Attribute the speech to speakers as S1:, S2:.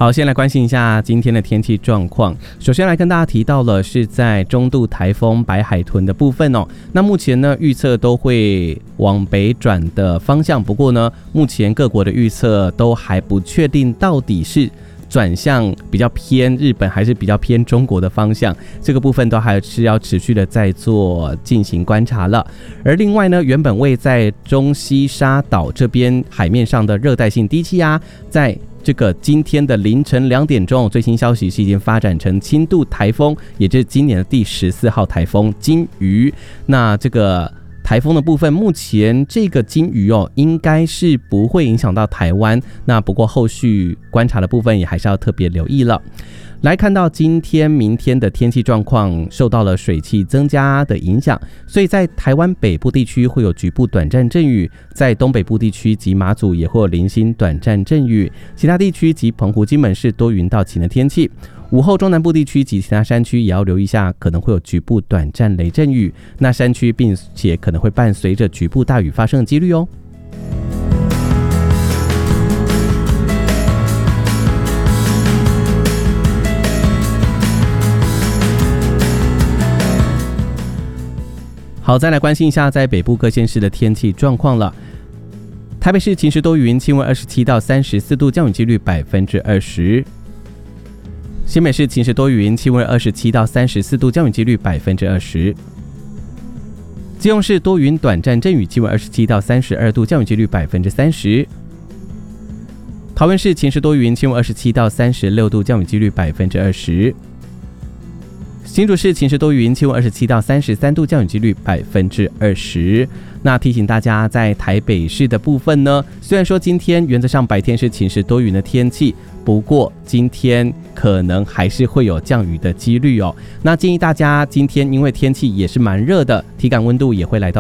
S1: 好，先来关心一下今天的天气状况。首先来跟大家提到了是在中度台风白海豚的部分哦。那目前呢预测都会往北转的方向，不过呢目前各国的预测都还不确定到底是转向比较偏日本还是比较偏中国的方向，这个部分都还是要持续的在做进行观察了。而另外呢，原本位在中西沙岛这边海面上的热带性低气压，在这个今天的凌晨2点钟，最新消息是已经发展成轻度台风，也就是今年的第14号台风金鱼。那这个台风的部分，目前这个金鱼应该是不会影响到台湾。那不过后续观察的部分也还是要特别留意了。来看到今天明天的天气状况受到了水汽增加的影响，所以在台湾北部地区会有局部短暂阵雨，在东北部地区及马祖也会有零星短暂阵雨，其他地区及澎湖金门是多云到晴的天气。午后中南部地区及其他山区也要留意一下，可能会有局部短暂雷阵雨，那山区并且可能会伴随着局部大雨发生的几率哦。好，再来关心一下在北部各县市的天气状况了。台北市晴时多云，气温27到34度，降雨几率20%。新北市晴时多云，气温27到34度，降雨几率20%。基隆市多云短暂阵雨，气温27到32度，降雨几率30%。桃园市晴时多云，气温27到36度，降雨几率20%。新竹市晴时多云，气温27到33度，降雨几率20%。那提醒大家，在台北市的部分呢，虽然说今天原则上白天是晴时多云的天气，不过今天可能还是会有降雨的几率哦。那建议大家今天因为天气也是蛮热的，体感温度也会来到